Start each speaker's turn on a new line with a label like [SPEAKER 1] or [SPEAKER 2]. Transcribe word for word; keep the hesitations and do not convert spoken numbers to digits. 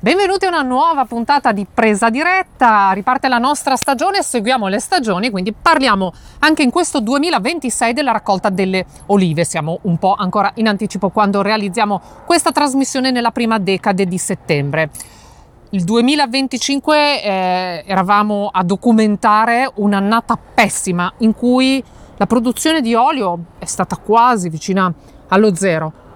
[SPEAKER 1] Benvenuti a una nuova puntata di Presa Diretta. Riparte la nostra stagione, seguiamo le stagioni, quindi parliamo anche in questo duemilaventisei della raccolta delle olive. Siamo un po' ancora in anticipo quando realizziamo questa trasmissione nella prima decade di settembre. Il duemilaventicinque eh, eravamo a documentare un'annata pessima in cui la produzione di olio è stata quasi vicina allo zero.